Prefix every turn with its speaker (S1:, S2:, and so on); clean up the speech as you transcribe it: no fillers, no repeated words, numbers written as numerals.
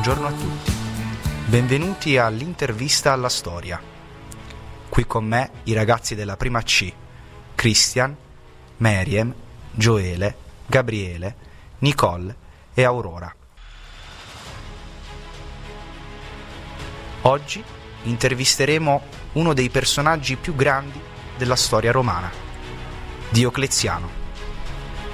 S1: buongiorno a tutti. Benvenuti all'intervista alla storia. Qui con me i ragazzi della prima C, Christian, Meriem, Gioele, Gabriele, Nicole e Aurora. Oggi intervisteremo uno dei personaggi più grandi della storia romana, Diocleziano.